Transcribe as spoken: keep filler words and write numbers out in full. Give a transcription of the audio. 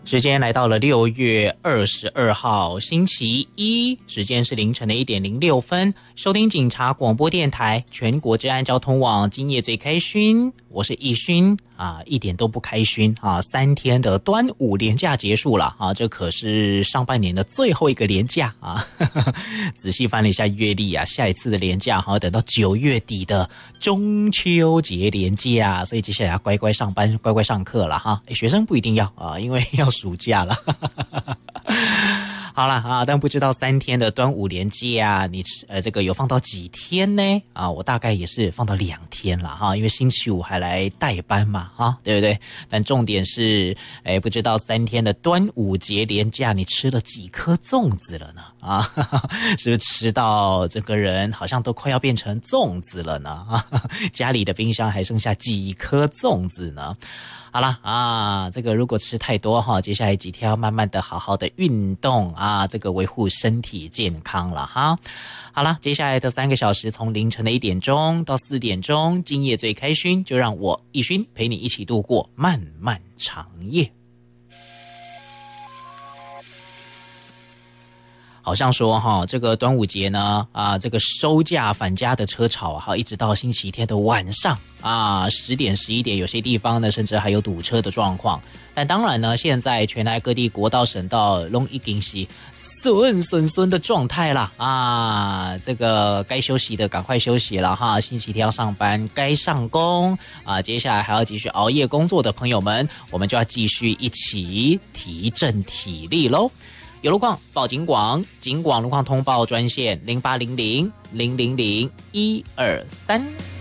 时间来到了六月二十二号星期一，时间是凌晨的一点零六分。收听警察广播电台全国治安交通网，今夜最开勋，我是易勋啊，一点都不开勋啊！三天的端午连假结束了啊，这可是上半年的最后一个连假啊。呵呵仔细翻了一下月历啊，下一次的连假好等到九月底的中秋节连假，所以接下来要乖乖上班，乖乖上课了哈。学生不一定要啊，因为要暑假了。好了啊，但不知道三天的端午连假，你呃这个有放到几天呢？啊，我大概也是放到两天了哈，因为星期五还来代班嘛，哈，对不对？但重点是，哎，不知道三天的端午节连假，你吃了几颗粽子了呢？啊，哈哈，是不是吃到这个人好像都快要变成粽子了呢？啊，家里的冰箱还剩下几颗粽子呢？好了啊，这个如果吃太多哈，接下来几天要慢慢的好好的运动啊，这个维护身体健康了哈。好了，接下来的三个小时，从凌晨的一点钟到四点钟，今夜最开勋，就让我易勋陪你一起度过漫漫长夜。好像说哈，这个端午节呢，啊，这个收假返家的车潮哈，一直到星期天的晚上啊，十点、十一点，有些地方呢，甚至还有堵车的状况。但当然呢，现在全台各地国道、省道都已经是顺顺顺的状态啦啊，这个该休息的赶快休息了哈，星期天要上班，该上工啊，接下来还要继续熬夜工作的朋友们，我们就要继续一起提振体力喽。有路况报警广，警广路况通报专线零八零零零零零一二三。